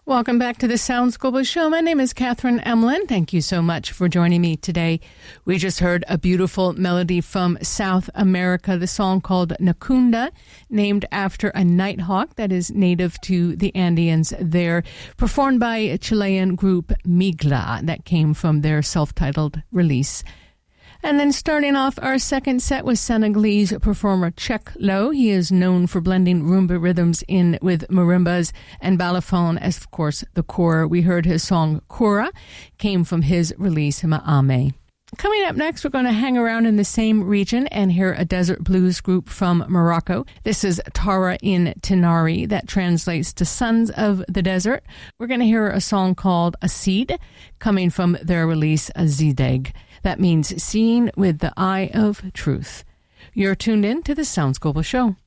Welcome back to the Sounds Global Show. My name is Catherine Emlin. Thank you so much for joining me today. We just heard a beautiful melody from South America, the song called Nakunda, named after a nighthawk that is native to the Andeans there, performed by a Chilean group Migla that came from their self-titled release. And then starting off our second set with Senegalese performer Cheikh Lo. He is known for blending rumba rhythms in with marimbas and balafon as, of course, the core. We heard his song Koura, came from his release Ma'ame. Coming up next, we're going to hang around in the same region and hear a desert blues group from Morocco. This is Tara in Tinari, that translates to Sons of the Desert. We're going to hear a song called Asid, coming from their release Azideg. That means seeing with the eye of truth. You're tuned in to the Sounds Global Show.